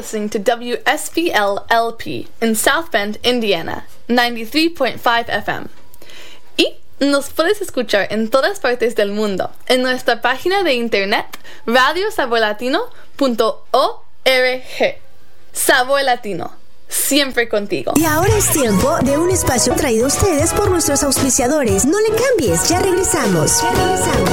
listening to WSBL-LP in South Bend, Indiana, 93.5 FM. Y nos puedes escuchar en todas partes del mundo en nuestra página de internet radiosaborlatino.org. Sabor Latino, siempre contigo. Y ahora es tiempo de un espacio traído a ustedes por nuestros auspiciadores. No le cambies, ya regresamos.